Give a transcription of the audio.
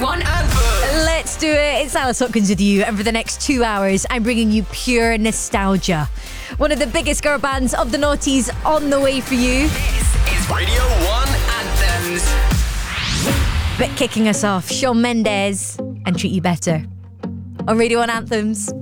1 Anthem. Let's do it. It's Alice Hopkins with you, and for the next 2 hours, I'm bringing you pure nostalgia. One of the biggest girl bands of the noughties on the way for you. This is Radio 1 Anthems. But kicking us off, Shawn Mendes and Treat You Better on Radio 1 Anthems.